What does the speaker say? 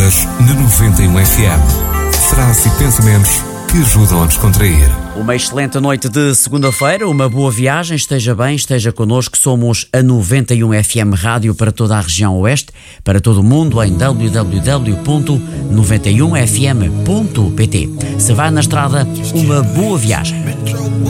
Estradas na 91 FM. Frases e pensamentos que ajudam a descontrair. Uma excelente noite de segunda-feira, uma boa viagem, esteja bem, esteja connosco. Somos a 91 FM Rádio para toda a região oeste, para todo o mundo em www.91fm.pt. Se vai na estrada, uma boa viagem.